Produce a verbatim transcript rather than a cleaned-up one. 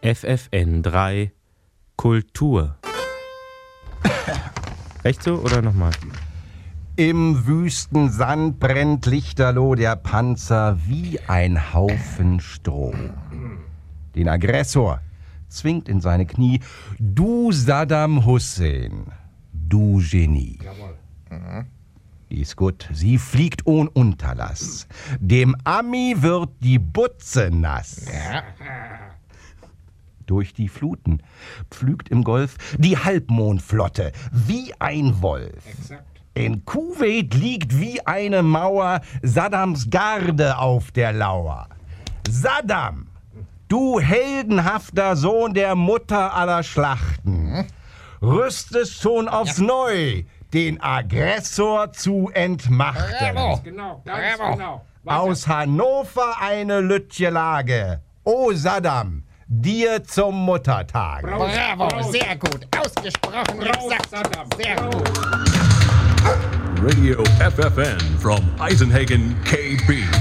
F F N drei Kultur. Echt so oder nochmal? Im wüsten Sand brennt lichterloh der Panzer wie ein Haufen Stroh. Den Aggressor zwingt in seine Knie, du Saddam Hussein, du Genie. Jawohl. Mhm. Die ist gut, sie fliegt ohne Unterlass. Dem Ami wird die Butze nass. Ja. Durch die Fluten pflügt im Golf die Halbmondflotte wie ein Wolf. Exakt. In Kuwait liegt wie eine Mauer Saddams Garde auf der Lauer. Saddam, du heldenhafter Sohn der Mutter aller Schlachten, rüstest schon aufs ja. Neu, den Aggressor zu entmachten. Bravo. Genau, ganz Bravo. Genau. Weiter. Aus Hannover eine Lütje Lage. O Saddam, dir zum Muttertag. Bravo, Bravo, Bravo. Sehr gut, ausgesprochen Bravo, exakt. Saddam. Sehr Bravo. gut. Radio F F N from Eisenhagen, K B.